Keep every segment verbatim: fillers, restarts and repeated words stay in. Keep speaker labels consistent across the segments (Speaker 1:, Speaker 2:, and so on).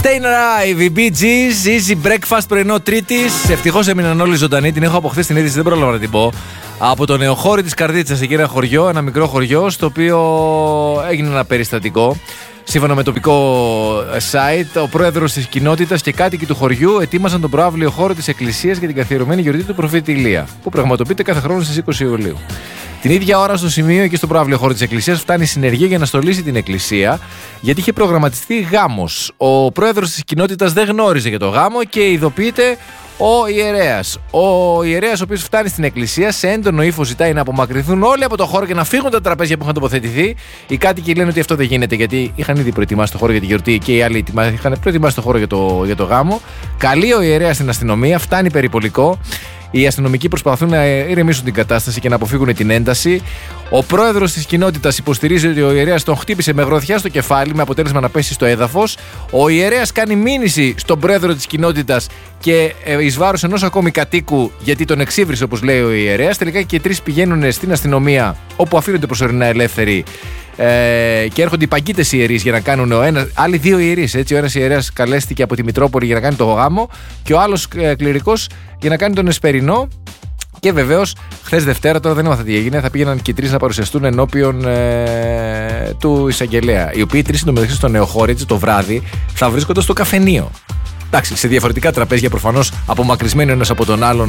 Speaker 1: Staying Alive, οι Bee Gees, Easy Breakfast, πρωινό Τρίτης. Ευτυχώς έμειναν όλοι ζωντανοί. Την έχω από χθες την είδηση, δεν πρόλαβα να την πω. Από το νεοχώρι της Καρδίτσας, εκεί ένα χωριό, ένα μικρό χωριό, στο οποίο έγινε ένα περιστατικό. Σύμφωνα με τοπικό site, ο πρόεδρος της κοινότητας και κάτοικοι του χωριού ετοίμασαν τον προαύλιο χώρο της εκκλησίας για την καθιερωμένη γιορτή του προφήτη Ηλία, που πραγματοποιείται κάθε χρόνο στις είκοσι Ιουλίου. Την ίδια ώρα στο σημείο και στο προαύλιο χώρο της εκκλησίας φτάνει η συνεργεία για να στολίσει την εκκλησία, γιατί είχε προγραμματιστεί γάμος. Ο πρόεδρος της κοινότητας δεν γνώριζε για το γάμο και ειδοποιείται ο ιερέας. Ο ιερέας, ο οποίος φτάνει στην εκκλησία, σε έντονο ύφος ζητάει να απομακρυνθούν όλοι από το χώρο και να φύγουν τα τραπέζια που είχαν τοποθετηθεί. Οι κάτοικοι λένε ότι αυτό δεν γίνεται, γιατί είχαν ήδη προετοιμάσει το χώρο για τη γιορτή και οι άλλοι είχαν προετοιμάσει το χώρο για το, για το γάμο. Καλεί ο ιερέας στην αστυνομία, φτάνει περιπολικό. Οι αστυνομικοί προσπαθούν να ηρεμήσουν την κατάσταση και να αποφύγουν την ένταση. Ο πρόεδρος της κοινότητας υποστηρίζει ότι ο ιερέας τον χτύπησε με γροθιά στο κεφάλι, με αποτέλεσμα να πέσει στο έδαφος. Ο ιερέας κάνει μήνυση στον πρόεδρο της κοινότητας και εις βάρος ενός ακόμη κατοίκου, γιατί τον εξύβρισε, όπως λέει ο ιερέας. Τελικά και οι τρεις πηγαίνουν στην αστυνομία, όπου αφήνονται προσωρινά ελεύθεροι. Ε, και έρχονται οι παγκίτες ιερείς για να κάνουν ο ένας, άλλοι δύο ιερείς. Έτσι, ο ένας ιερέας καλέστηκε από τη Μητρόπολη για να κάνει το γάμο και ο άλλος ε, κληρικός για να κάνει τον εσπερινό. Και βεβαίως, χθες Δευτέρα, τώρα δεν έμαθα τι έγινε, θα πήγαιναν και οι τρεις να παρουσιαστούν ενώπιον ε, του εισαγγελέα. Οι οποίοι τρεις εντωμεταξύ στο νεοχώρι το βράδυ θα βρίσκονται στο καφενείο. Εντάξει, σε διαφορετικά τραπέζια προφανώς, απομακρυσμένοι ο ένας από τον άλλον,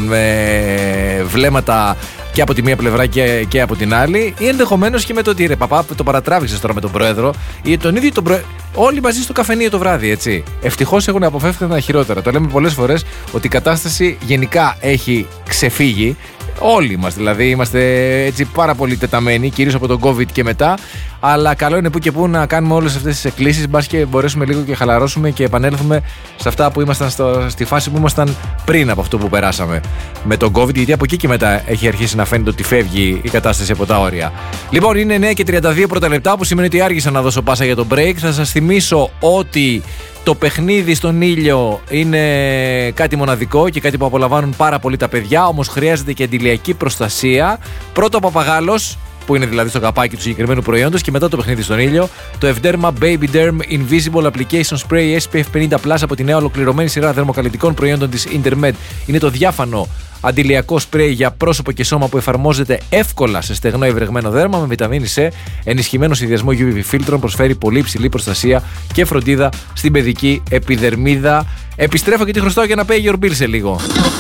Speaker 1: με βλέμματα και από τη μία πλευρά και, και από την άλλη, ή ενδεχομένως και με το ότι ρε παπά, το παρατράβηξες τώρα με τον πρόεδρο, ή τον ίδιο τον πρόεδρο. Όλοι μαζί στο καφενείο το βράδυ, έτσι. Ευτυχώς έχουν αποφεύγει τα χειρότερα. Το λέμε πολλές φορές ότι η κατάσταση γενικά έχει ξεφύγει. Όλοι μας δηλαδή είμαστε έτσι πάρα πολύ τεταμένοι, κυρίως από τον COVID και μετά. Αλλά καλό είναι που και που να κάνουμε όλες αυτές τις εκκλήσεις, μπας και μπορέσουμε λίγο και χαλαρώσουμε και επανέλθουμε σε αυτά που ήμασταν στο, στη φάση που ήμασταν πριν από αυτό που περάσαμε με τον COVID. Γιατί από εκεί και μετά έχει αρχίσει να φαίνεται ότι φεύγει η κατάσταση από τα όρια. Λοιπόν, είναι εννιά και τριάντα δύο πρώτα λεπτά, που σημαίνει ότι άργησα να δώσω πάσα για το break. Θα σας θυμίσω ότι το παιχνίδι στον ήλιο είναι κάτι μοναδικό και κάτι που απολαμβάνουν πάρα πολύ τα παιδιά, όμως χρειάζεται και αντιλιακή προστασία. Πρώτο ο παπαγάλος, που είναι δηλαδή στο καπάκι του συγκεκριμένου προϊόντος, και μετά το παιχνίδι στον ήλιο, το Evderma Baby Derm Invisible Application Spray ες πι εφ πενήντα πλας από τη νέα ολοκληρωμένη σειρά δερμοκαλλιτικών προϊόντων της Intermed. Είναι το διάφανο αντιλιακό σπρέι για πρόσωπο και σώμα που εφαρμόζεται εύκολα σε στεγνό ευρεγμένο δέρμα με βιταμίνη C, ενισχυμένο συνδυασμό γιου βι βι φίλτρων, προσφέρει πολύ υψηλή προστασία και φροντίδα στην παιδική επιδερμίδα. Επιστρέφω και τη χρωστάω για να pay your bill σε λίγο.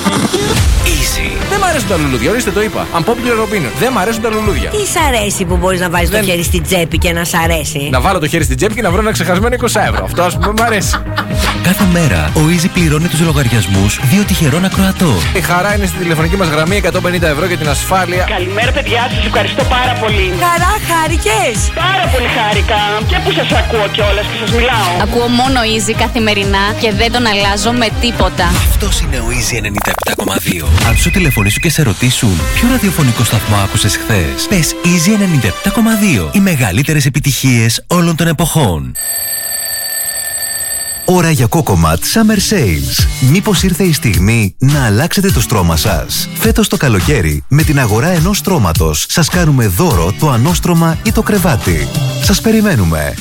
Speaker 1: Easy. Δεν μ' αρέσουν τα λουλούδια, ορίστε το είπα. Unpopular opinion. Δεν μ' αρέσουν τα λουλούδια.
Speaker 2: Τι σ' αρέσει που μπορείς να βάλεις Δεν... το χέρι στην τσέπη και να σ' αρέσει?
Speaker 1: Να βάλω το χέρι στην τσέπη και να βρω ένα ξεχασμένο είκοσι ευρώ. Αυτό ας πούμε μ' αρέσει.
Speaker 3: Κάθε μέρα ο Easy πληρώνει τους λογαριασμούς δύο τυχερών ακροατών.
Speaker 1: Η χαρά είναι στη τηλεφωνική μας γραμμή, εκατόν πενήντα ευρώ για την ασφάλεια.
Speaker 4: Καλημέρα, παιδιά, σας ευχαριστώ πάρα πολύ.
Speaker 2: Χαρά, χάρηκες?
Speaker 4: Πάρα πολύ χάρηκα. Και που σας ακούω κιόλας και σας μιλάω.
Speaker 5: Ακούω μόνο Easy καθημερινά και δεν τον αλλάζω με τίποτα.
Speaker 3: Αυτός είναι ο Easy ενενήντα επτά κόμμα δύο. Αν σου τηλεφωνήσουν και σε ρωτήσουν ποιο ραδιοφωνικό σταθμό άκουσες χθες, πες Easy ενενήντα επτά κόμμα δύο. Οι μεγαλύτερες επιτυχίες όλων των εποχών. Ώρα για Cocomat Summer Sales. Μήπως ήρθε η στιγμή να αλλάξετε το στρώμα σας? Φέτος το καλοκαίρι, με την αγορά ενός στρώματος, σας κάνουμε δώρο το ανώστρωμα ή το κρεβάτι. Σας περιμένουμε.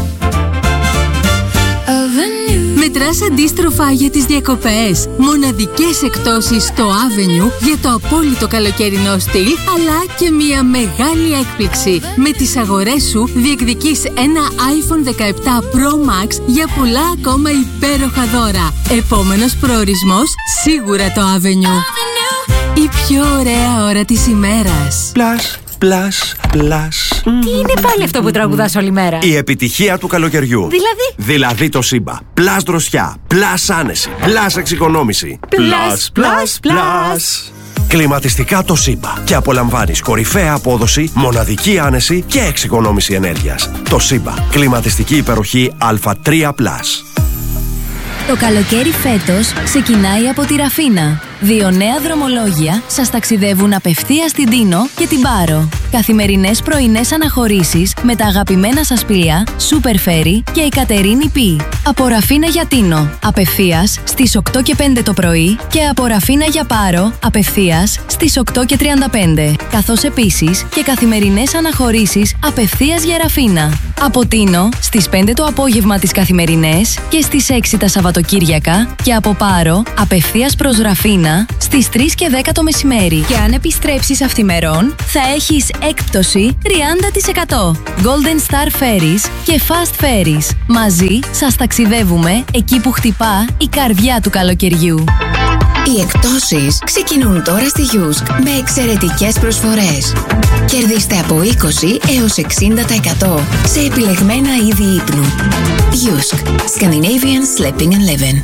Speaker 6: Μετράς αντίστροφα για τις διακοπές. Μοναδικές εκπτώσεις στο Avenue για το απόλυτο καλοκαιρινό στυλ, αλλά και μια μεγάλη έκπληξη. Με τις αγορές σου διεκδικείς ένα άιφον δεκαεπτά Pro Max για πολλά ακόμα υπέροχα δώρα. Επόμενος προορισμός, σίγουρα το Avenue. Η πιο ωραία ώρα της ημέρας.
Speaker 7: Plus. Plus, plus.
Speaker 2: Τι είναι πάλι αυτό που τραγουδάς όλη μέρα?
Speaker 7: Η επιτυχία του καλοκαιριού.
Speaker 2: Δηλαδή?
Speaker 7: Δηλαδή το Σύμπα. Plus δροσιά. Plus άνεση. Plus εξοικονόμηση.
Speaker 2: Plus, plus, plus.
Speaker 7: Κλιματιστικά το Σύμπα. Και απολαμβάνεις κορυφαία απόδοση, μοναδική άνεση και εξοικονόμηση ενέργειας. Το Σύμπα. Κλιματιστική υπεροχή Α τρία πλας.
Speaker 8: Το καλοκαίρι φέτος ξεκινάει από τη Ραφίνα. Δύο νέα δρομολόγια σας ταξιδεύουν απευθείας στην Τίνο και την Πάρο. Καθημερινές πρωινές αναχωρήσεις με τα αγαπημένα σας πλοία Super Ferry και η Κατερίνη Π. Από Ραφίνα για Τίνο, απευθείας στις οκτώ και πέντε το πρωί και από Ραφίνα για Πάρο, απευθείας στις οκτώ και τριάντα πέντε. Καθώς επίσης και καθημερινές αναχωρήσεις απευθείας για Ραφίνα. Από Τίνο στις πέντε το απόγευμα τις καθημερινές και στις έξι τα Σαββατοκύριακα και από Πάρο απευθείας προς Ραφίνα στις τρεις και δέκα το μεσημέρι. Και αν επιστρέψεις αυθημερών θα έχεις έκπτωση τριάντα τοις εκατό. Golden Star Ferries και Fast Ferries. Μαζί σας ταξιδεύουμε εκεί που χτυπά η καρδιά του καλοκαιριού.
Speaker 9: Οι εκπτώσεις ξεκινούν τώρα στη Γιούσκ με εξαιρετικές προσφορές. Κερδίστε από είκοσι έως εξήντα τοις εκατό σε επιλεγμένα είδη ύπνου. Γιούσκ. Scandinavian Sleeping and Living.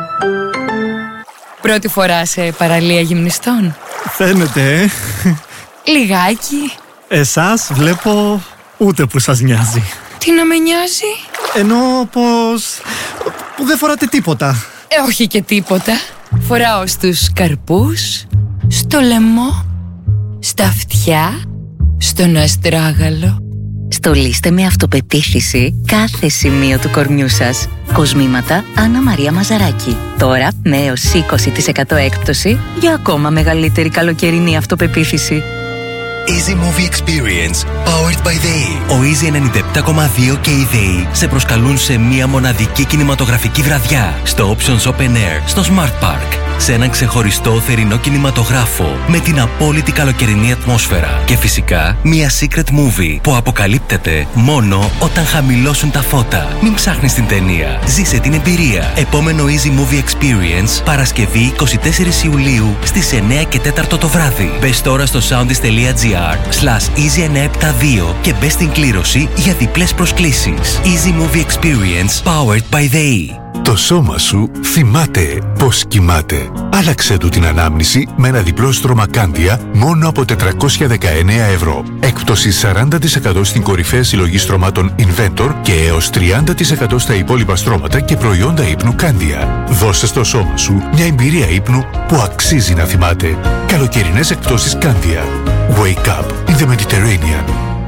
Speaker 10: Πρώτη φορά σε παραλία γυμνιστών?
Speaker 11: Φαίνεται, ε.
Speaker 10: Λιγάκι.
Speaker 11: Εσάς βλέπω ούτε που σας νοιάζει.
Speaker 10: Τι να με νοιάζει?
Speaker 11: Εννοώ πως... που δεν φοράτε τίποτα.
Speaker 10: Ε, όχι και τίποτα. Φοράω στους καρπούς, στο λαιμό, στα αυτιά, στον αστράγαλο.
Speaker 12: Στολίστε με αυτοπεποίθηση κάθε σημείο του κορμιού σας. Κοσμήματα Άννα Μαρία Μαζαράκη. Τώρα με έως είκοσι τοις εκατό έκπτωση για ακόμα μεγαλύτερη καλοκαιρινή αυτοπεποίθηση.
Speaker 13: Easy Movie Experience, powered by ΔΕΗ. Ο Easy ενενήντα επτά κόμμα δύο και η ΔΕΗ σε προσκαλούν σε μία μοναδική κινηματογραφική βραδιά στο Options Open Air στο Smart Park. Σε έναν ξεχωριστό θερινό κινηματογράφο με την απόλυτη καλοκαιρινή ατμόσφαιρα. Και φυσικά μία secret movie που αποκαλύπτεται μόνο όταν χαμηλώσουν τα φώτα. Μην ψάχνεις την ταινία. Ζήσε την εμπειρία. Επόμενο Easy Movie Experience Παρασκευή εικοστή τέταρτη Ιουλίου στις εννιά και τέσσερα το βράδυ. Μπες τώρα στο soundis.gr slash easy εννιακόσια εβδομήντα δύο και μπες στην κλήρωση για διπλές προσκλήσεις. Easy Movie Experience powered by ΔΕΗ.
Speaker 14: Το σώμα σου θυμάται πως κοιμάται. Άλλαξε του την ανάμνηση με ένα διπλό στρώμα Κάνδια μόνο από τετρακόσια δεκαεννέα ευρώ. Έκπτωση σαράντα τοις εκατό στην κορυφαία συλλογή στρωμάτων Inventor και έως τριάντα τοις εκατό στα υπόλοιπα στρώματα και προϊόντα ύπνου Κάνδια. Δώσε στο σώμα σου μια εμπειρία ύπνου που αξίζει να θυμάται. Καλοκαιρινές εκπτώσεις Κάνδια. Wake up in the Mediterranean.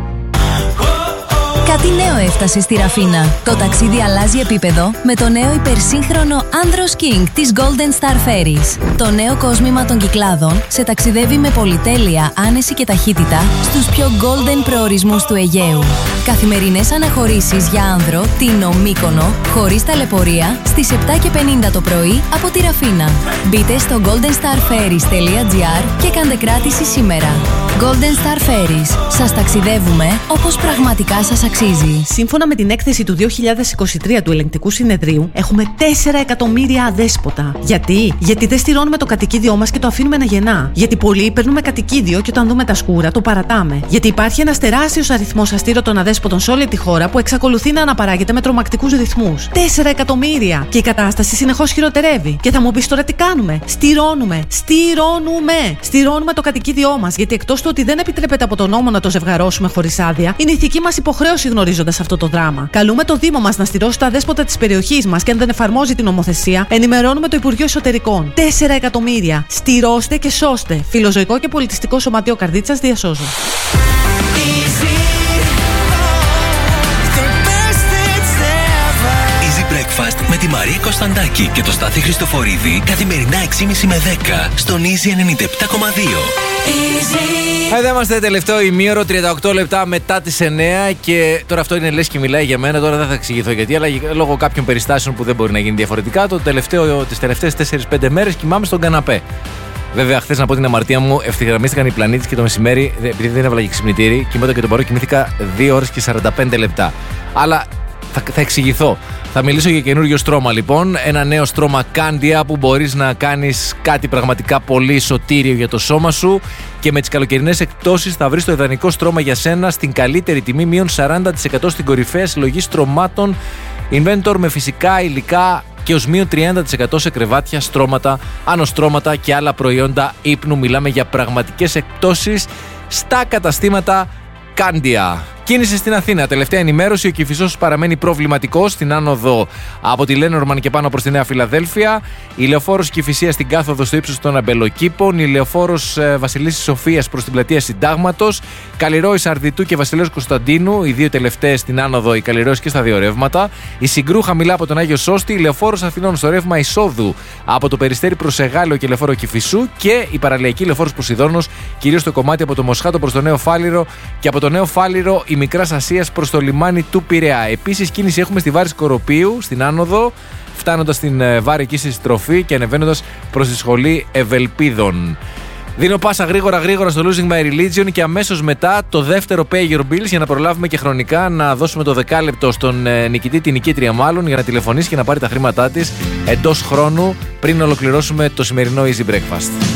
Speaker 8: Κάτι νέο έφτασε στη Ραφίνα. Το ταξίδι αλλάζει επίπεδο με το νέο υπερσύγχρονο Andros King της Golden Star Ferries. Το νέο κόσμημα των Κυκλάδων σε ταξιδεύει με πολυτέλεια, άνεση και ταχύτητα στους πιο golden προορισμούς του Αιγαίου. Καθημερινές αναχωρήσεις για άνδρο, Τίνο, Μύκονο, χωρίς ταλαιπωρία, στις επτά και πενήντα το πρωί από τη Ραφίνα. Μπείτε στο golden star ferries τελεία gr και κάντε κράτηση σήμερα. Golden Star Ferries. Σας ταξιδεύουμε όπως πραγματικά σας αξίζει.
Speaker 15: Σύμφωνα με την έκθεση του δύο χιλιάδες είκοσι τρία του Ελεγκτικού Συνεδρίου, έχουμε τέσσερα εκατομμύρια αδέσποτα. Γιατί? Γιατί δεν στηρώνουμε το κατοικίδιό μας και το αφήνουμε να γεννά. Γιατί πολλοί παίρνουμε κατοικίδιο και όταν δούμε τα σκούρα το παρατάμε. Γιατί υπάρχει ένας τεράστιος αριθμός αστήρωτων αδέσποτων σε όλη τη χώρα που εξακολουθεί να αναπαράγεται με τρομακτικούς ρυθμούς. τέσσερα εκατομμύρια! Και η κατάσταση συνεχώς χειροτερεύει. Και θα μου πεις τώρα τι κάνουμε? Στηρώνουμε! Στηρώνουμε! Στηρώνουμε το κατοικίδιό μας. Γιατί εκτός του ότι δεν επιτρέπεται από τον νόμο να το ζευγαρώσουμε χωρίς άδεια, είναι ηθική μας υποχρέωση γνωρίζοντας αυτό το δράμα. Καλούμε το Δήμο μας να στηρώσει τα δέσποτα της περιοχής μας και αν δεν εφαρμόζει την νομοθεσία, ενημερώνουμε το Υπουργείο Εσωτερικών. τέσσερα εκατομμύρια! Στηρώστε και σώστε! Φιλοζωικό και πολιτιστικό σωματείο Καρδίτσας διασώζω.
Speaker 13: Breakfast με τη Μαρία Κωνσταντάκη και το Στάθη Χριστοφορίδη καθημερινά έξι και μισή με δέκα στον Easy ενενήντα επτά κόμμα δύο.
Speaker 1: Εδώ είμαστε τελευταίο ημίωρο, τριάντα οκτώ λεπτά μετά τις εννιά και τώρα αυτό είναι λες και μιλάει για μένα, τώρα δεν θα εξηγηθώ γιατί, αλλά λόγω κάποιων περιστάσεων που δεν μπορεί να γίνει διαφορετικά, το τελευταίο, τις τελευταίες τέσσερις πέντε μέρες κοιμάμαι στον καναπέ. Βέβαια, χθες να πω την αμαρτία μου, ευθυγραμμίστηκαν οι πλανήτες και το μεσημέρι, επειδή δεν έβαλα και ξυπνητήρι, κοιμόταν και τον παρό κοιμήθηκα δύο ώρες και σαράντα πέντε λεπτά. Αλλά θα, θα εξηγηθώ. Θα μιλήσω για καινούριο στρώμα λοιπόν. Ένα νέο στρώμα Κάνδια που μπορείς να κάνεις κάτι πραγματικά πολύ σωτήριο για το σώμα σου και με τις καλοκαιρινές εκπτώσεις θα βρεις το ιδανικό στρώμα για σένα στην καλύτερη τιμή, μείον σαράντα τοις εκατό στην κορυφαία συλλογή στρωμάτων Inventor με φυσικά υλικά και ως μείον τριάντα τοις εκατό σε κρεβάτια, στρώματα, ανοστρώματα και άλλα προϊόντα ύπνου. Μιλάμε για πραγματικές εκπτώσεις στα καταστήματα Κάνδια. Κίνηση στην Αθήνα. Τελευταία ενημέρωση: ο Κηφισός παραμένει προβληματικός στην άνοδο από τη Λένορμαν και πάνω προς τη Νέα Φιλαδέλφια. Η λεωφόρος Κηφισίας στην κάθοδο στο ύψος των Αμπελοκήπων. Η λεωφόρος ε, Βασιλίσσης Σοφίας προς την πλατεία Συντάγματος. Καλλιρόης Αρδιτού και Βασιλέως Κωνσταντίνου. Οι δύο τελευταίες στην άνοδο, η Καλλιρόης και στα δύο ρεύματα. Η Συγκρού χαμηλά από τον Άγιο Σώστη. Η λεωφόρος Αθηνών στο ρεύμα εισόδου από το Περιστέρι προς Εγάλεο και λεωφόρο Κηφισού. Και η παραλιακή λεωφόρος Ποσειδώνος, κυρίως το κομμάτι από το Μοσχάτο προς το Νέο Φάληρο και από το Νέο Φάληρο η Μικράς Ασίας προς το λιμάνι του Πειραιά. Επίσης, κίνηση έχουμε στη Βάρη Σκοροπίου, στην άνοδο, φτάνοντας στην Βάρη εκεί στη στροφή και ανεβαίνοντας προς τη σχολή Ευελπίδων. Δίνω πάσα γρήγορα γρήγορα στο Losing My Religion και αμέσως μετά το δεύτερο Pay Your Bills για να προλάβουμε και χρονικά να δώσουμε το δεκάλεπτο στον νικητή, την νικήτρια μάλλον, για να τηλεφωνήσει και να πάρει τα χρήματά της εντός χρόνου πριν ολοκληρώσουμε το σημερινό Easy Breakfast.